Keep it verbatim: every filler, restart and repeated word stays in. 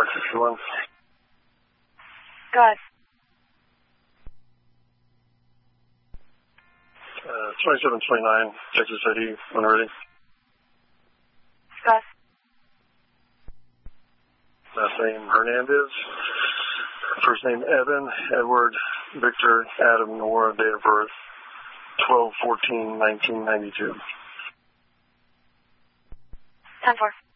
sixty-one. Go ahead. Uh, twenty-seven twenty-nine, Texas I D, when ready. Go ahead. Last name Hernandez. First name Evan, Edward, Victor, Adam, Nora, date of birth twelve fourteen nineteen ninety-two. ten four.